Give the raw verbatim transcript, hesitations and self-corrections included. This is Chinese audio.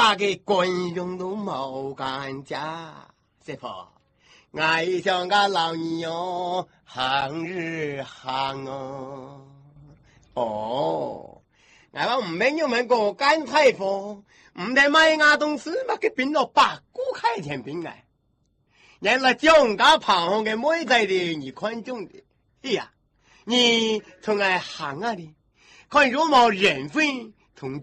大嘅官用都冇干家，师傅，我想个老牛行日行哦。哦，我話唔明要問個間開貨，唔得買亞東市乜嘅變到八股開天變嘅，原來將家旁行嘅妹仔的你看中的，哎呀，你從愛行啊的，看如冇人分。